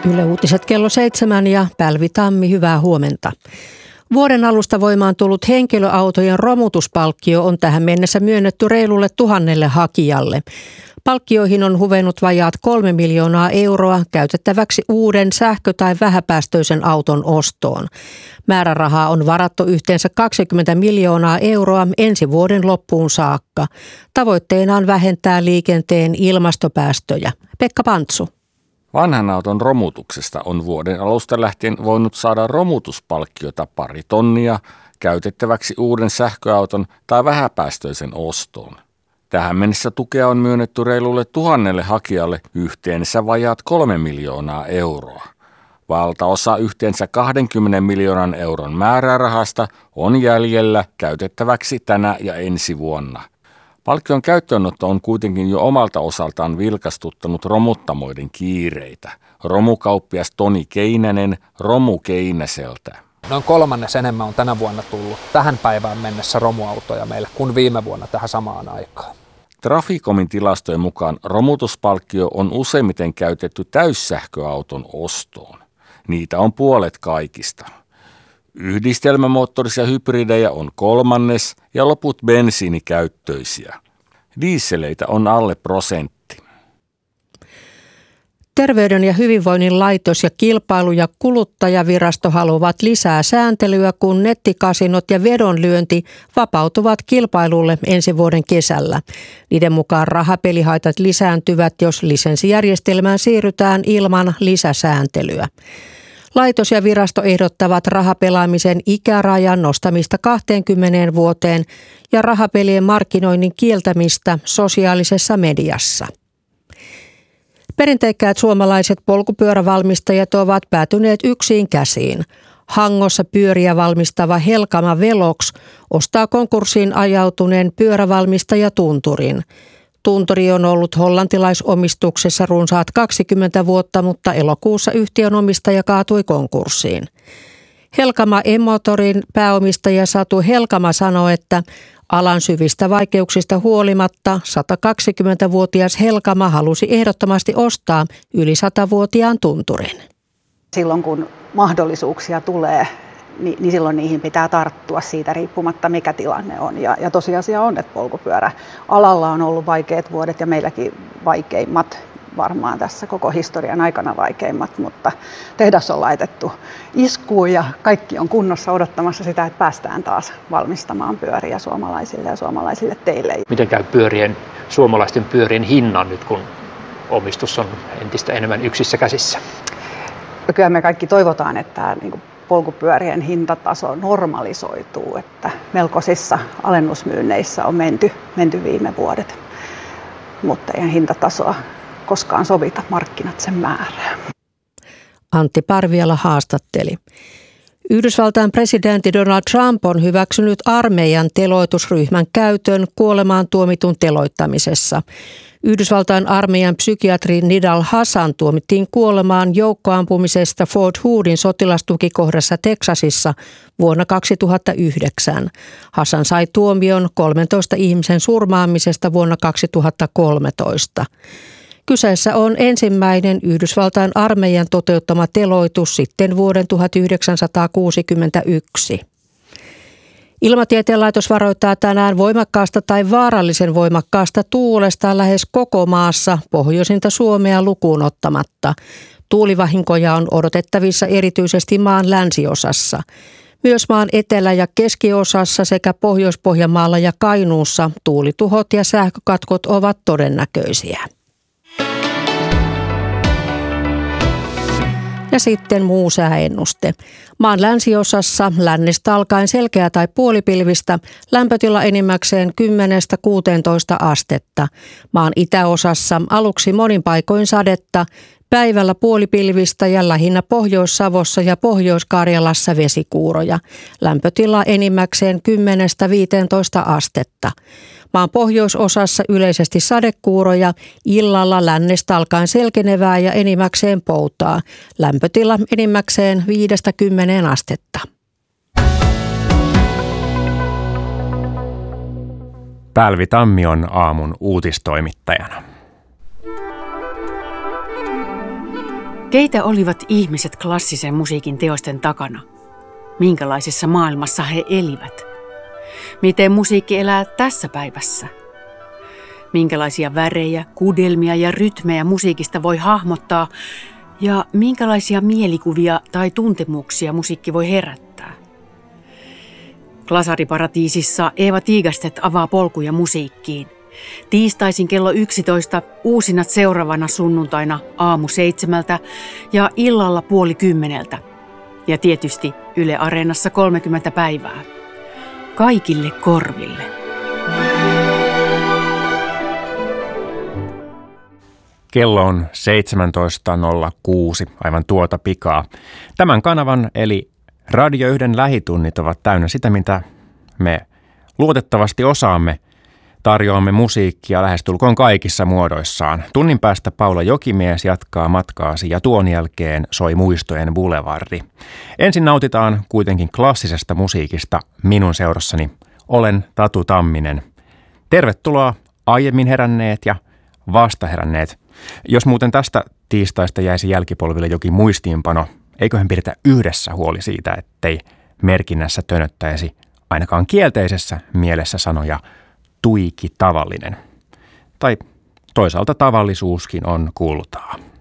Yle Uutiset kello 7 ja Pälvi Tammi, hyvää huomenta. Vuoden alusta voimaan tullut henkilöautojen romutuspalkkio on tähän mennessä myönnetty reilulle 1000 hakijalle. Palkkioihin on huvennut vajaat 3 miljoonaa euroa käytettäväksi uuden sähkö- tai vähäpäästöisen auton ostoon. Määrärahaa on varattu yhteensä 20 miljoonaa euroa ensi vuoden loppuun saakka. Tavoitteena on vähentää liikenteen ilmastopäästöjä. Pekka Pantsu. Vanhan auton romutuksesta on vuoden alusta lähtien voinut saada romutuspalkkiota 2 tonnia käytettäväksi uuden sähköauton tai vähäpäästöisen ostoon. Tähän mennessä tukea on myönnetty reilulle 1000 hakijalle yhteensä vajaat 3 miljoonaa euroa. Valtaosa yhteensä 20 miljoonan euron määrärahasta on jäljellä käytettäväksi tänä ja ensi vuonna. Palkkion käyttöönotto on kuitenkin jo omalta osaltaan vilkastuttanut romuttamoiden kiireitä. Romukauppias Toni Keinänen Romu Keinäseltä. Noin 1/3 enemmän on tänä vuonna tullut tähän päivään mennessä romuautoja meille kuin viime vuonna tähän samaan aikaan. Traficomin tilastojen mukaan romutuspalkkio on useimmiten käytetty täyssähköauton ostoon. Niitä on puolet kaikista. Yhdistelmämoottorisia hybridejä on 1/3 ja loput bensiinikäyttöisiä. Dieseleitä on alle 1%. Terveyden ja hyvinvoinnin laitos ja kilpailu- ja kuluttajavirasto haluavat lisää sääntelyä, kun nettikasinot ja vedonlyönti vapautuvat kilpailulle ensi vuoden kesällä. Niiden mukaan rahapelihaitat lisääntyvät, jos lisenssijärjestelmään siirrytään ilman lisäsääntelyä. Laitos ja virasto ehdottavat rahapelaamisen ikärajan nostamista 20 vuoteen ja rahapelien markkinoinnin kieltämistä sosiaalisessa mediassa. Perinteikkäät suomalaiset polkupyörävalmistajat ovat päätyneet yksiin käsiin. Hangossa pyöriä valmistava Helkama Velox ostaa konkurssiin ajautuneen pyörävalmistaja Tunturin. Tunturi on ollut hollantilaisomistuksessa runsaat 20 vuotta, mutta elokuussa yhtiön omistaja kaatui konkurssiin. Helkama E-Motorin pääomistaja Satu Helkama sanoi, että alan syvistä vaikeuksista huolimatta 120-vuotias Helkama halusi ehdottomasti ostaa yli 100-vuotiaan Tunturin. Silloin kun mahdollisuuksia tulee, niin silloin niihin pitää tarttua siitä riippumatta mikä tilanne on. Ja tosiasia on, että polkupyöräalalla on ollut vaikeat vuodet ja meilläkin vaikeimmat, varmaan tässä koko historian aikana vaikeimmat, mutta tehdas on laitettu iskuun ja kaikki on kunnossa odottamassa sitä, että päästään taas valmistamaan pyöriä suomalaisille ja suomalaisille teille. Miten käy suomalaisten pyörien hinnan nyt, kun omistus on entistä enemmän yksissä käsissä? Kyllä me kaikki toivotaan, että polkupyörien hintataso normalisoituu, että melkoisissa alennusmyynneissä on menty viime vuodet, mutta ei hintatasoa koskaan sovita, markkinat sen määrää. Antti Parviala haastatteli. Yhdysvaltain presidentti Donald Trump on hyväksynyt armeijan teloitusryhmän käytön kuolemaan tuomitun teloittamisessa. Yhdysvaltain armeijan psykiatri Nidal Hasan tuomittiin kuolemaan joukkoampumisesta Fort Hoodin sotilastukikohdassa Teksasissa vuonna 2009. Hasan sai tuomion 13 ihmisen surmaamisesta vuonna 2013. Kyseessä on ensimmäinen Yhdysvaltain armeijan toteuttama teloitus sitten vuoden 1961. Ilmatieteen laitos varoittaa tänään voimakkaasta tai vaarallisen voimakkaasta tuulesta lähes koko maassa, pohjoisinta Suomea lukuun ottamatta. Tuulivahinkoja on odotettavissa erityisesti maan länsiosassa. Myös maan etelä- ja keskiosassa sekä Pohjois-Pohjanmaalla ja Kainuussa tuulituhot ja sähkökatkot ovat todennäköisiä. Ja sitten muu sääennuste. Maan länsiosassa lännestä alkaen selkeä tai puolipilvistä, lämpötila enimmäkseen 10–16 astetta. Maan itäosassa aluksi monin paikoin sadetta, päivällä puolipilvistä ja lähinnä Pohjois-Savossa ja Pohjois-Karjalassa vesikuuroja. Lämpötila enimmäkseen 10–15 astetta. Maan pohjoisosassa yleisesti sadekuuroja, illalla lännestä alkaen selkenevää ja enimmäkseen poutaa. Lämpötila enimmäkseen 5–10 astetta. Pälvi Tammi on aamun uutistoimittajana. Keitä olivat ihmiset klassisen musiikin teosten takana? Minkälaisessa maailmassa he elivät? Miten musiikki elää tässä päivässä? Minkälaisia värejä, kudelmia ja rytmejä musiikista voi hahmottaa ja minkälaisia mielikuvia tai tuntemuksia musiikki voi herättää? Glasariparatiisissa Eeva Tiigastedt avaa polkuja musiikkiin. Tiistaisin kello 11, uusinat seuraavana sunnuntaina aamu 7 ja illalla 9:30. Ja tietysti Yle Areenassa 30 päivää. Kaikille korville. Kello on 17.06, aivan tuota pikaa. Tämän kanavan eli Radio 1 lähitunnit ovat täynnä sitä, mitä me luotettavasti osaamme. Tarjoamme musiikkia lähestulkoon kaikissa muodoissaan. Tunnin päästä Paula Jokimies jatkaa matkaasi ja tuon jälkeen soi muistojen bulevardi. Ensin nautitaan kuitenkin klassisesta musiikista minun seurassani. Olen Tatu Tamminen. Tervetuloa aiemmin heränneet ja vasta heränneet. Jos muuten tästä tiistaista jäisi jälkipolville jokin muistiinpano, eiköhän pidetä yhdessä huoli siitä, ettei merkinnässä tönöttäisi ainakaan kielteisessä mielessä sanoja tuiki tavallinen. Tai toisaalta tavallisuuskin on kultaa.